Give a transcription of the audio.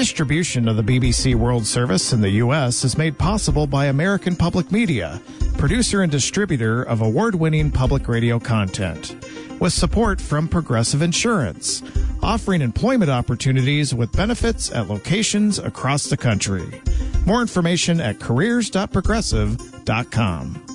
Distribution of the BBC World Service in the U.S. is made possible by American Public Media, producer and distributor of award-winning public radio content, with support from Progressive Insurance, offering employment opportunities with benefits at locations across the country. More information at careers.progressive.com.